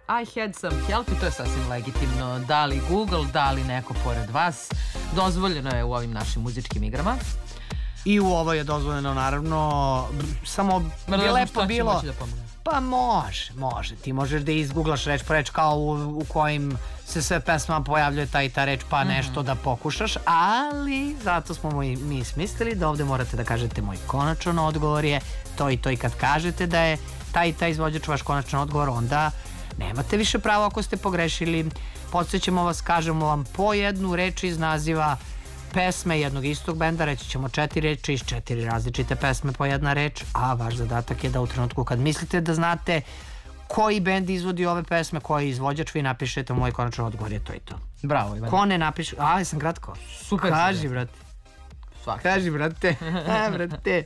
I had some help i to je sasvim legitimno. Da li Google, da li neko pored vas. Dozvoljeno je u ovim našim muzičkim igrama. I u ovo je dozvoljeno naravno. Samo bi lepo bilo. Pa može. Ti možeš da izgooglaš reč po reč kao u kojim se sve pesma pojavljuje ta i ta reč pa nešto da pokušaš, ali zato smo mi smislili da ovde morate da kažete moj konačan odgovor je to i to i kad kažete da je taj i taj izvođač vaš konačan odgovor, onda nemate više pravo ako ste pogrešili. Podsjećamo vas, kažemo vam po jednu reč iz naziva pesme jednog istog benda, reći ćemo 4 reči iz 4 različite pesme po jedna reč, a vaš zadatak je da u trenutku kad mislite da znate koji bend izvodi ove pesme, koji izvođač, vi napišete moj konačan odgovor je to i to. Bravo, Ivan. Ko ne napiše, sam kratko. Super. Kaži, brate. Kaži, brate. Brate.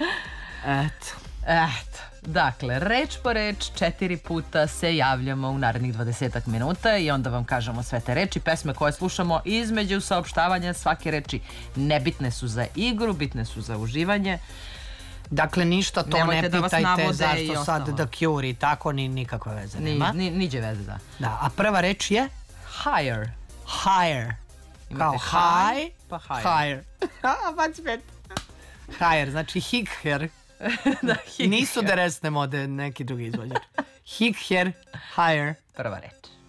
Eto, dakle, reč po reč 4 puta se javljamo u narednih 20 minuta i onda vam kažemo sve te reči. Pesme koje slušamo između saopštavanja svake reči nebitne su za igru, bitne su za uživanje. Dakle, ništa to nemojte ne da pitajte zašto sad The Cure i tako, nikakve veze nema. Niđe veze, da. Da, a prva reč je? Higher. Kao high, pa higher. Pa spet. Higher, znači higher. Da, nisu deresne mode neki drugi izvođač. Higher, higher. Prva reč.